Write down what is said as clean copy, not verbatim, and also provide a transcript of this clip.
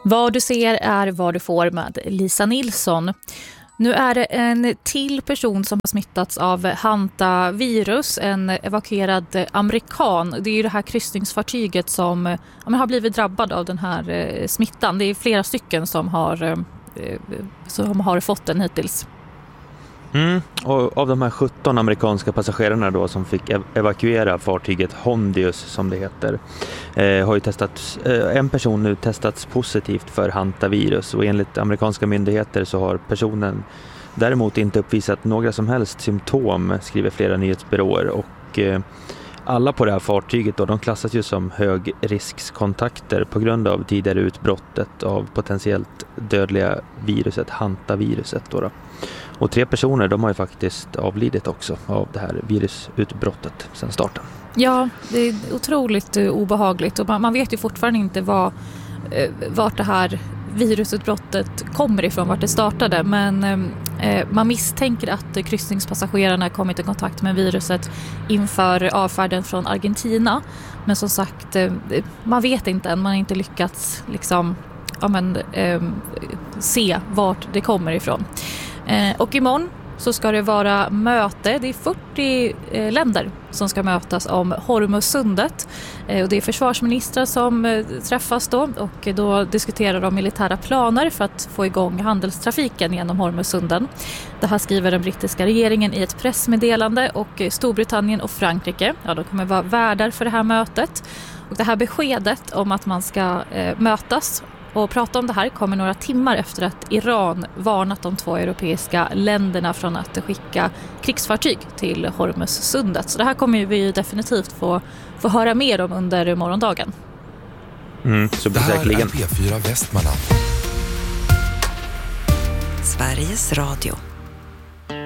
Vad du ser är vad du får med Lisa Nilsson. Nu är det en till person som har smittats av hantavirus, en evakuerad amerikan. Det är ju det här kryssningsfartyget som har blivit drabbad av den här smittan. Det är flera stycken som har fått den hittills. Och av de här 17 amerikanska passagerarna då som fick evakuera fartyget Hondius som det heter har ju testats, en person nu testats positivt för hantavirus, och enligt amerikanska myndigheter så har personen däremot inte uppvisat några som helst symptom, skriver flera nyhetsbyråer, och alla på det här fartyget då, de klassas ju som högriskskontakter på grund av tidigare utbrottet av potentiellt dödliga viruset, hantaviruset då. Och 3 personer, de har ju faktiskt avlidit också av det här virusutbrottet sedan starten. Ja, det är otroligt obehagligt, och man vet ju fortfarande inte vart det här virusutbrottet kommer ifrån, vart det startade, men man misstänker att kryssningspassagerarna kommit i kontakt med viruset inför avfärden från Argentina, men som sagt, man vet inte än, man har inte lyckats se vart det kommer ifrån. Och imorgon så ska det vara möte. Det är 40 länder som ska mötas om Hormuzsundet. Och det är försvarsministrar som träffas då, och då diskuterar de militära planer för att få igång handelstrafiken genom Hormuzsunden. Det här skriver den brittiska regeringen i ett pressmeddelande, och Storbritannien och Frankrike, de kommer vara värdar för det här mötet. Och det här beskedet om att man ska mötas och prata om det här kommer några timmar efter att Iran varnat de 2 europeiska länderna från att skicka krigsfartyg till Hormuzsundet. Så det här kommer vi definitivt få höra mer om under morgondagen. Så det här är P4 Västmanland. Sveriges Radio.